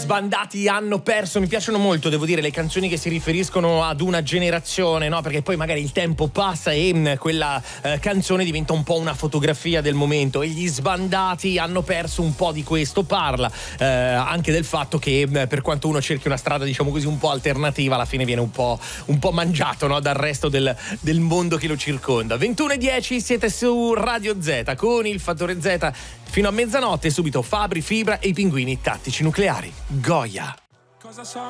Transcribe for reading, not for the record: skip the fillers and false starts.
sbandati hanno perso. Mi piacciono molto, devo dire, le canzoni che si riferiscono ad una generazione, no? Perché poi magari il tempo passa e quella canzone diventa un po' una fotografia del momento, e gli sbandati hanno perso un po' di questo. Parla anche del fatto che per quanto uno cerchi una strada, diciamo così, un po' alternativa, alla fine viene un po' mangiato, no? Dal resto del mondo che lo circonda. 21:10, siete su Radio Z con il Fattore Z fino a mezzanotte. Subito Fabri Fibra e i Pinguini Tattici Nucleari. Goya.